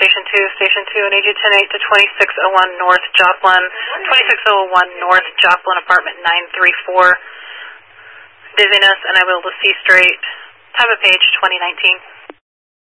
Station 2, I need you 10-8 to 2601 North Joplin, 2601 North Joplin, apartment 934. Dizziness, and I will to see straight. Time of page 2019.